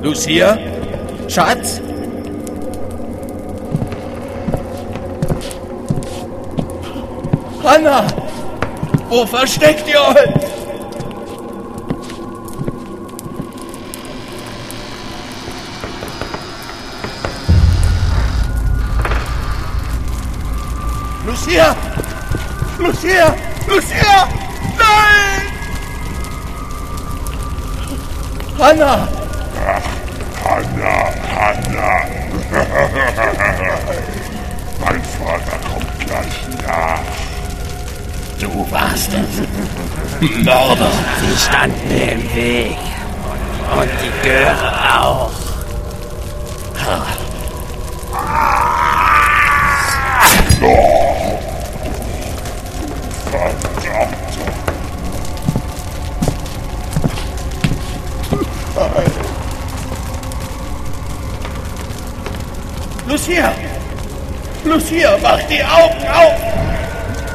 Lucia? Schatz? Hanna! Wo versteckt ihr euch? Lucia! Lucia! Lucia! Nein! Hanna! Hanna! Mein Vater kommt gleich nach. Du warst es. Mörder. Sie standen mir im Weg. Und die Göre auch. Lucia! Lucia, mach die Augen auf!